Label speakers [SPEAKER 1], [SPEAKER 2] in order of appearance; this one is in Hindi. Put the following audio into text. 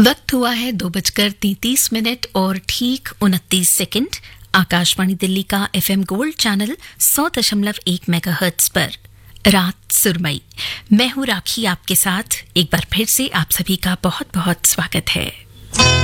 [SPEAKER 1] वक्त हुआ है 2:33 और ठीक 29 सेकंड। आकाशवाणी दिल्ली का एफएम गोल्ड चैनल 100.1 मेगाहर्ट्ज पर रात सुरमई। मैं हूं राखी, आपके साथ एक बार फिर से आप सभी का बहुत बहुत स्वागत है।